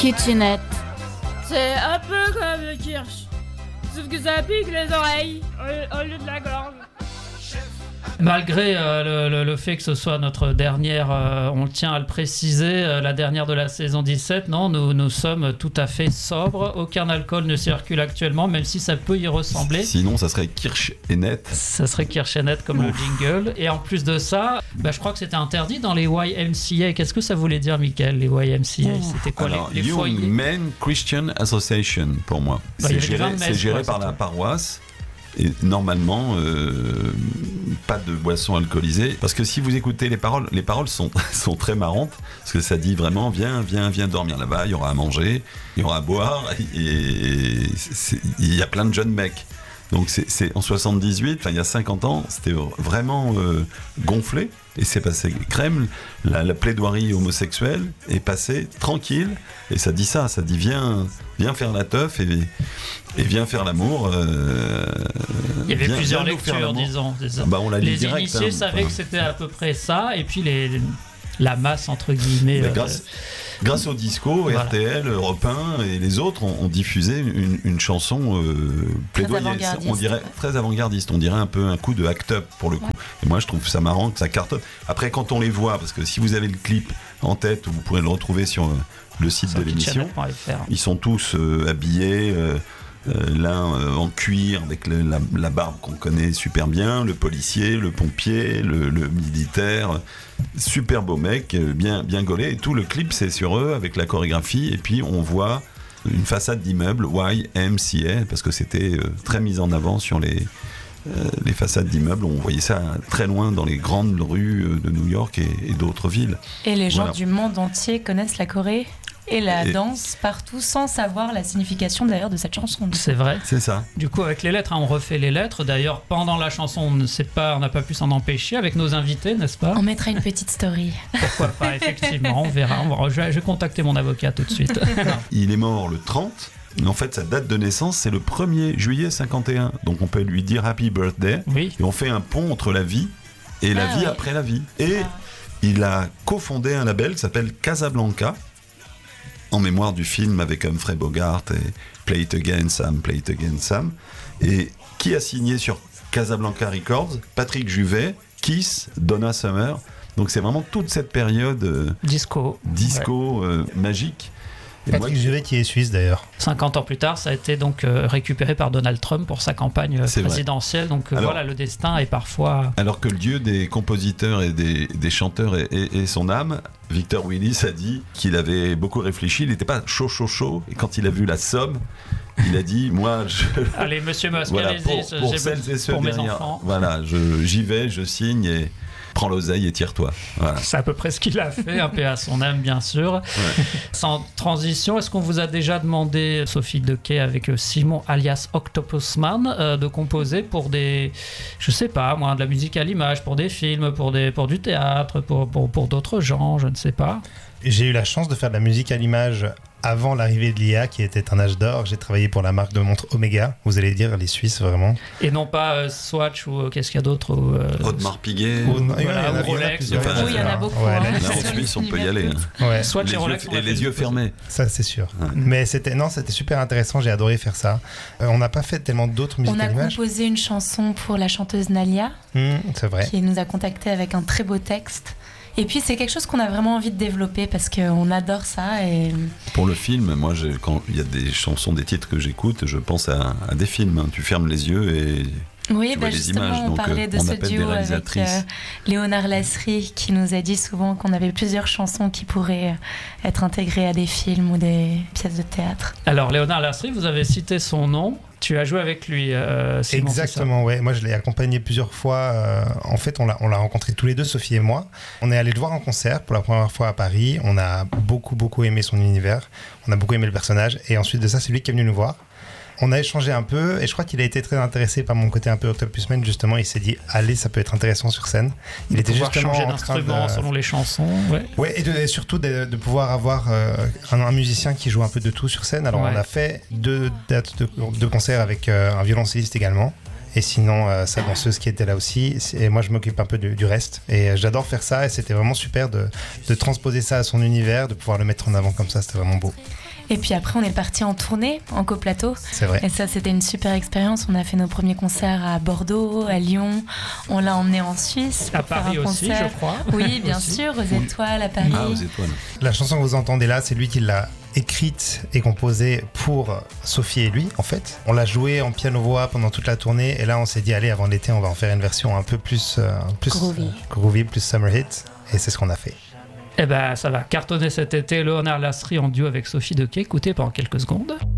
Kitchenette. C'est un peu comme le kirsch, sauf que ça pique les oreilles au lieu de la gorge. Malgré le fait que ce soit notre dernière, on tient à le préciser, la dernière de la saison 17, non, nous sommes tout à fait sobres. Aucun alcool ne circule actuellement, même si ça peut y ressembler. Sinon, ça serait Kirsch et Net. Ça serait Kirsch et Net comme le jingle. Et en plus de ça, je crois que c'était interdit dans les YMCA. Qu'est-ce que ça voulait dire, Michael, les YMCA? C'était quoi? Alors, les Young foyers Men Christian Association, pour moi. C'est géré par la paroisse. Et normalement, pas de boissons alcoolisées. Parce que si vous écoutez les paroles sont très marrantes. Parce que ça dit vraiment, viens dormir là-bas, il y aura à manger, il y aura à boire, et il y a plein de jeunes mecs. Donc c'est en 78, il y a 50 ans, c'était vraiment gonflé. Et c'est passé crème, la plaidoirie homosexuelle est passée tranquille. Et ça dit viens faire la teuf et viens faire l'amour. Il y avait plusieurs lectures, disons. On l'a lu les direct. Initiés savaient que c'était à peu près ça, et puis la masse, entre guillemets. Grâce au disco, voilà. RTL, Europe 1 et les autres ont diffusé une chanson plaidoyer. On dirait très avant-gardiste. On dirait un peu un coup de act up pour le coup. Et moi, je trouve ça marrant que ça cartonne. Après, quand on les voit, parce que si vous avez le clip en tête, vous pourrez le retrouver sur le site de l'émission. Ils sont tous habillés. L'un en cuir avec la barbe qu'on connaît super bien, le policier, le pompier, le militaire, super beau mec, bien gaulé, et tout le clip c'est sur eux avec la chorégraphie, et puis on voit une façade d'immeuble YMCA, parce que c'était très mis en avant sur les façades d'immeubles, on voyait ça très loin dans les grandes rues de New York et d'autres villes. Et les gens du monde entier connaissent la Corée et la danse partout sans savoir la signification d'ailleurs de cette chanson. C'est vrai. C'est ça. Du coup, avec les lettres, on refait les lettres. D'ailleurs, pendant la chanson, on n'a pas pu s'en empêcher avec nos invités, n'est-ce pas? On mettra une petite story. Pourquoi pas, effectivement, on verra. Je vais contacter mon avocat tout de suite. Il est mort le 30. En fait, sa date de naissance, c'est le 1er juillet 51. Donc on peut lui dire Happy Birthday. Oui. Et on fait un pont entre la vie et la vie après la vie. Et il a cofondé un label qui s'appelle Casablanca, en mémoire du film avec Humphrey Bogart et Play It Again Sam, et qui a signé sur Casablanca Records Patrick Juvet, Kiss, Donna Summer. Donc c'est vraiment toute cette période disco magique. Patrick Juvet qui est suisse d'ailleurs. 50 ans plus tard, ça a été donc récupéré par Donald Trump pour sa campagne présidentielle. Donc voilà, le destin est parfois... Alors que le dieu des compositeurs et des chanteurs est son âme, Victor Willis a dit qu'il avait beaucoup réfléchi, il n'était pas chaud. Et quand il a vu la somme, il a dit, moi, Allez, monsieur Musk, voilà, allez-y, pour celles et ceux pour mes derrière, enfants. Voilà, j'y vais, je signe et... Prends l'oseille et tire-toi. Voilà. C'est à peu près ce qu'il a fait, un peu à son âme, bien sûr. Ouais. Sans transition, est-ce qu'on vous a déjà demandé, Sophie Dequet, avec Simon alias Octopusman, de composer pour des, je sais pas, moi, de la musique à l'image, pour des films, pour du théâtre, pour d'autres genres, je ne sais pas. J'ai eu la chance de faire de la musique à l'image avant l'arrivée de l'IA, qui était un âge d'or. J'ai travaillé pour la marque de montre Omega. Vous allez dire les Suisses, vraiment. Et non pas Swatch ou qu'est-ce qu'il y a d'autre Audemars Piguet. Ou Rolex. Il y en a beaucoup. Là, en Suisse, on peut y aller. Ouais. Swatch et Rolex. Et les yeux fermés. Ça, c'est sûr. Ouais. Mais c'était super intéressant. J'ai adoré faire ça. On n'a pas fait tellement d'autres musiques à l'image. On a composé une chanson pour la chanteuse Nalia. C'est vrai. Qui nous a contactés avec un très beau texte. Et puis c'est quelque chose qu'on a vraiment envie de développer parce qu'on adore ça. Et... Pour le film, moi, quand il y a des chansons, des titres que j'écoute, je pense à des films. Tu fermes les yeux et oui, tu vois les justement, images. on parlait de ce duo avec Léonard Lasserie qui nous a dit souvent qu'on avait plusieurs chansons qui pourraient être intégrées à des films ou des pièces de théâtre. Alors Léonard Lasserie, vous avez cité son nom. Tu as joué avec lui, Simon. Exactement, ouais. Moi, je l'ai accompagné plusieurs fois. En fait, on l'a rencontré tous les deux, Sophie et moi. On est allé le voir en concert pour la première fois à Paris. On a beaucoup aimé son univers. On a beaucoup aimé le personnage. Et ensuite de ça, c'est lui qui est venu nous voir. On a échangé un peu et je crois qu'il a été très intéressé par mon côté un peu Octopusman, justement. Il s'est dit, allez, ça peut être intéressant sur scène. Il était justement changer d'instrument selon les chansons. Ouais, et surtout de pouvoir avoir un musicien qui joue un peu de tout sur scène. Alors, on a fait 2 dates de concert avec un violoncelliste également. Et sinon, sa danseuse qui était là aussi. Et moi, je m'occupe un peu du reste. Et j'adore faire ça. Et c'était vraiment super de transposer ça à son univers, de pouvoir le mettre en avant comme ça. C'était vraiment beau. Et puis après, on est parti en tournée, en coplateau. C'est vrai. Et ça, c'était une super expérience. On a fait nos premiers concerts à Bordeaux, à Lyon. On l'a emmené en Suisse. À Paris aussi, je crois. Oui, bien sûr, aux Étoiles, à Paris. Ah, aux Étoiles. La chanson que vous entendez là, c'est lui qui l'a écrite et composée pour Sophie et lui, en fait. On l'a jouée en piano-voix pendant toute la tournée. Et là, on s'est dit, allez, avant l'été, on va en faire une version un peu plus groovy, plus summer hit. Et c'est ce qu'on a fait. Eh ben, ça va cartonner cet été. Léonard Lasserie en duo avec Sophie Dequet. Écoutez pendant quelques secondes.